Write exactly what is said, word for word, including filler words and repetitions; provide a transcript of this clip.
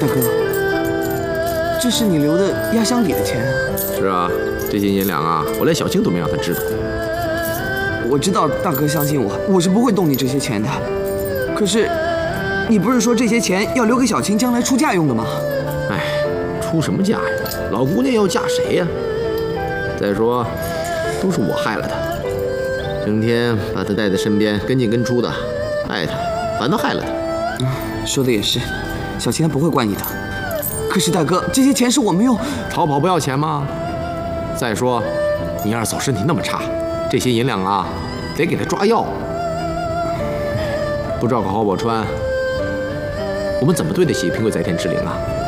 大哥，这是你留的压箱底的钱啊？ 是啊，这些银两啊，我连小青都没让他知道。 我知道大哥相信我，我是不会动你这些钱的。可是，你不是说这些钱要留给小青将来出嫁用的吗？ 哎，出什么嫁呀？老姑娘要嫁谁呀？再说，都是我害了她，整天把她带在身边，跟进跟出的，爱她，反倒害了她。 嗯，说的也是，小青不会怪你的。可是大哥，这些钱是我们用逃跑不要钱吗？再说，你二嫂身体那么差，这些银两啊，得给她抓药。不照顾好宝钏，我们怎么对得起平贵在天之灵啊？